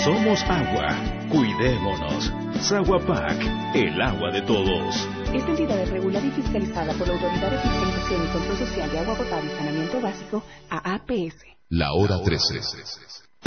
Somos agua. Cuidémonos. Saguapac, el agua de todos. Esta entidad es regulada y fiscalizada por la Autoridad de Fiscalización y Control Social de Agua Potable y Saneamiento Básico, AAPS. La hora 13.